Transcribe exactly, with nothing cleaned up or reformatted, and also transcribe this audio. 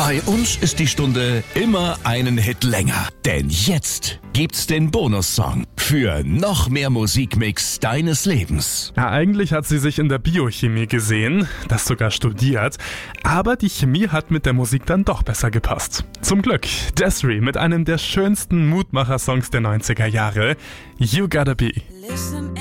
Bei uns ist die Stunde immer einen Hit länger. Denn jetzt gibt's den Bonussong für noch mehr Musikmix deines Lebens. Ja, eigentlich hat sie sich in der Biochemie gesehen, das sogar studiert, aber die Chemie hat mit der Musik dann doch besser gepasst. Zum Glück, Des'ree mit einem der schönsten Mutmacher-Songs der neunziger Jahre, You Gotta Be. Listen